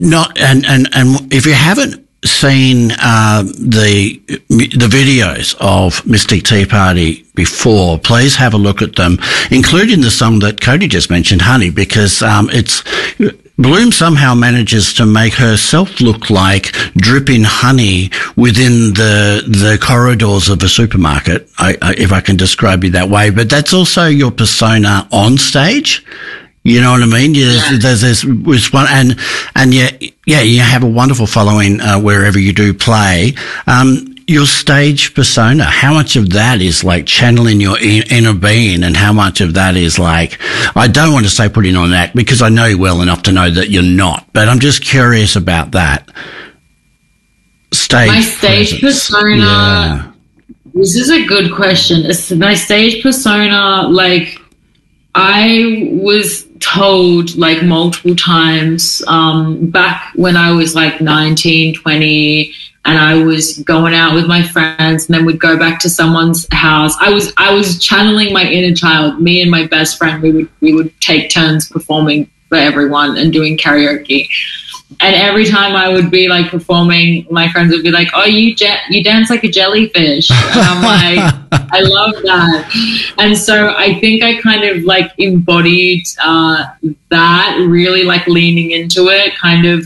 not and if you haven't seen the videos of Mystic Tea Party before, please have a look at them, including the song that Cody just mentioned, Honey, because it's Bloom somehow manages to make herself look like dripping honey within the corridors of a supermarket, if I can describe you that way. But that's also your persona on stage. You know what I mean? There's this one, and you have a wonderful following wherever you do play. Your stage persona, how much of that is like channeling your inner being, and how much of that is like, I don't want to say putting on an act because I know you well enough to know that you're not, but I'm just curious about that. My stage persona. Yeah. This is a good question. It's my stage persona, like, I was told like multiple times back when I was like 19, 20, and I was going out with my friends and then would go back to someone's house. I was channeling my inner child. Me and my best friend, we would take turns performing for everyone and doing karaoke. And every time I would be like performing, my friends would be like, "Oh, you dance like a jellyfish." And I'm like, I love that. And so I think I kind of like embodied that, really like leaning into it. Kind of,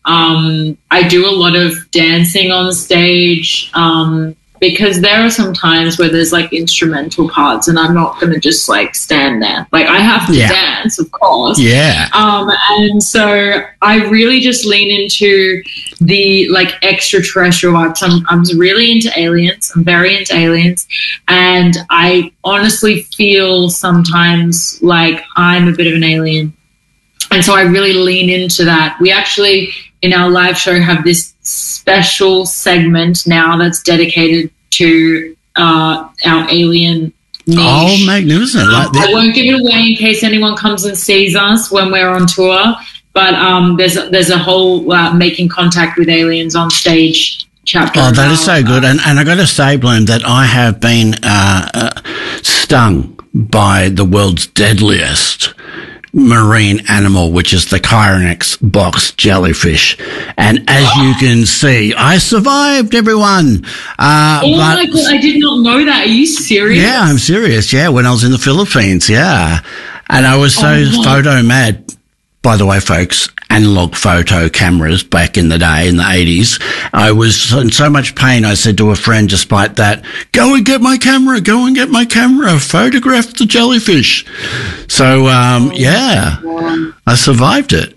I do a lot of dancing on stage because there are some times where there's like instrumental parts and I'm not going to just like stand there. Like I have to dance, of course. Yeah. And so I really just lean into the like extraterrestrial vibes. I'm really into aliens. I'm very into aliens. And I honestly feel sometimes like I'm a bit of an alien. And so I really lean into that. We actually, in our live show, have this special segment now that's dedicated to our alien niche. Oh, magnificent. I won't give it away in case anyone comes and sees us when we're on tour, but there's a whole making contact with aliens on stage chapter. Oh, that is so good. And I got to say, Bloom, that I have been stung by the world's deadliest marine animal, which is the Chironex box jellyfish. And as you can see, I survived, everyone. My God, I did not know that. Are you serious? Yeah, I'm serious. Yeah, when I was in the Philippines, yeah. And I was so photo mad. By the way, folks, analog photo cameras back in the day, in the 80s, I was in so much pain, I said to a friend, despite that, go and get my camera, photograph the jellyfish. So, I survived it.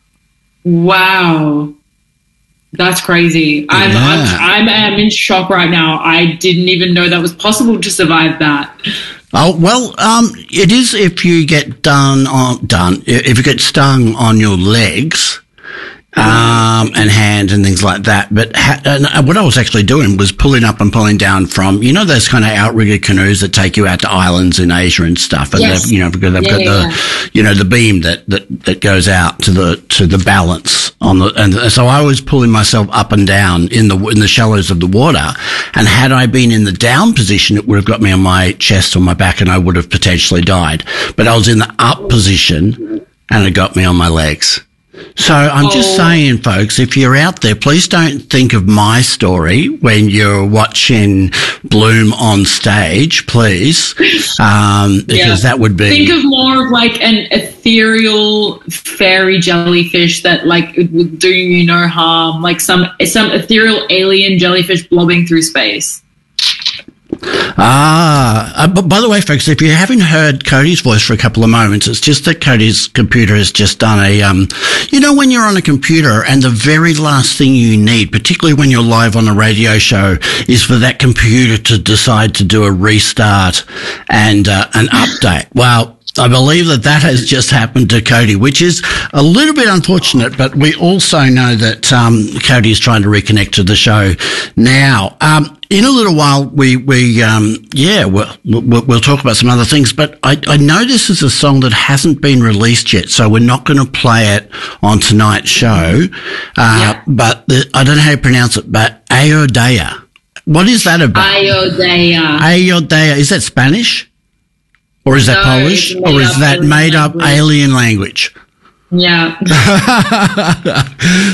Wow. That's crazy. I'm in shock right now. I didn't even know that was possible to survive that. Oh, well, it is if you get if you get stung on your legs, and hands and things like that. But what I was actually doing was pulling up and pulling down from, you know, those kind of outrigger canoes that take you out to islands in Asia and stuff. And yes. Because they've got the beam that goes out to the balance on the, and so I was pulling myself up and down in the shallows of the water. And had I been in the down position, it would have got me on my chest or my back and I would have potentially died. But I was in the up position and it got me on my legs. So I'm just saying, folks, if you're out there, please don't think of my story when you're watching Bloom on stage, please, because that would be... Think of more of like an ethereal fairy jellyfish that like it would do you no harm, like some ethereal alien jellyfish blobbing through space. But by the way, folks, if you haven't heard Cody's voice for a couple of moments, it's just that Cody's computer has just done when you're on a computer and the very last thing you need, particularly when you're live on a radio show, is for that computer to decide to do a restart and an update. Well, I believe that has just happened to Cody, which is a little bit unfortunate, but we also know that Cody is trying to reconnect to the show now. In a little while, we'll talk about some other things, but I know this is a song that hasn't been released yet, so we're not going to play it on tonight's show. But I don't know how to pronounce it, but Ayodhya. What is that about? Ayodhya. Is that Spanish? Or is that Polish? Or is that made up alien language? Yeah.